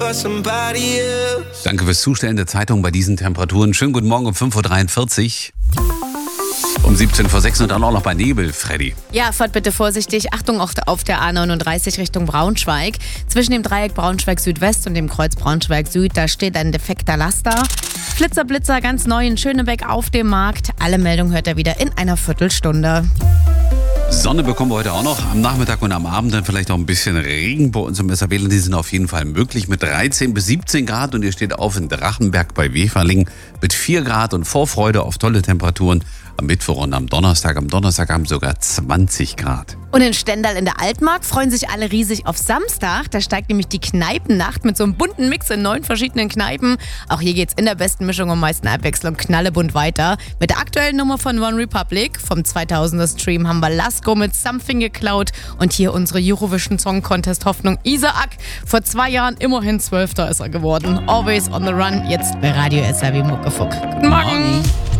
Danke fürs Zustellen der Zeitung bei diesen Temperaturen. Schönen guten Morgen um 5.43 Uhr. Um 17:06 und dann auch noch bei Nebel, Freddy. Ja, fahrt bitte vorsichtig. Achtung auch auf der A39 Richtung Braunschweig. Zwischen dem Dreieck Braunschweig Südwest und dem Kreuz Braunschweig Süd, da steht ein defekter Laster. Flitzer Blitzer ganz neu in Schönebeck auf dem Markt. Alle Meldungen hört ihr wieder in einer Viertelstunde. Sonne bekommen wir heute auch noch. Am Nachmittag und am Abend dann vielleicht auch ein bisschen Regen bei uns im SRW. Die sind auf jeden Fall möglich mit 13 bis 17 Grad. Und ihr steht auf in Drachenberg bei Weferling mit 4 Grad und Vorfreude auf tolle Temperaturen. Am Mittwoch und am Donnerstag. Am Donnerstag haben sogar 20 Grad. Und in Stendal in der Altmark freuen sich alle riesig auf Samstag. Da steigt nämlich die Kneipennacht mit so einem bunten Mix in 9 verschiedenen Kneipen. Auch hier geht's in der besten Mischung und meisten Abwechslung knallebunt weiter. Mit der aktuellen Nummer von One Republic vom 2000er Stream haben wir Lasko mit Something geklaut. Und hier unsere Eurovision Song Contest Hoffnung Isaac. Vor 2 Jahren immerhin 12. ist er geworden. Always on the run, jetzt bei Radio SRW Muckefuck. Guten Morgen.